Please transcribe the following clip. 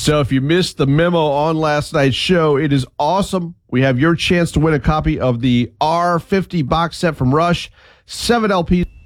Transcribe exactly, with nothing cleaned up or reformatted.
So if you missed the memo on last night's show, it is awesome. We have your chance to win a copy of the R fifty box set from Rush, seven L Ps.